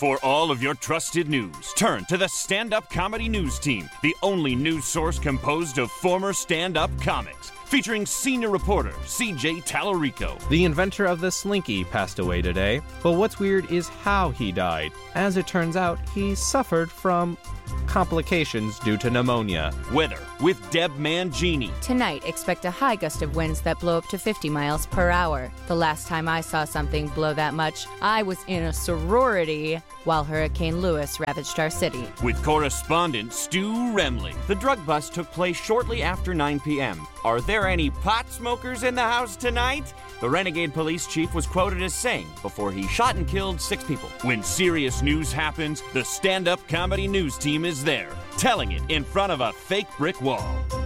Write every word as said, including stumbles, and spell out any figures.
For all of your trusted news, turn to the Stand-Up Comedy News Team, the only news source composed of former stand-up comics. Featuring senior reporter C J Tallarico. The inventor of the Slinky passed away today, but what's weird is how he died. As it turns out, he suffered from complications due to pneumonia. Weather with Deb Mangini. Tonight, expect a high gust of winds that blow up to fifty miles per hour. The last time I saw something blow that much, I was in a sorority while Hurricane Lewis ravaged our city. With correspondent Stu Remling. The drug bust took place shortly after nine p.m. Are there any pot smokers in the house tonight? The renegade police chief was quoted as saying before he shot and killed six people. When serious news happens, the Stand-Up Comedy News Team is there, telling it in front of a fake brick wall.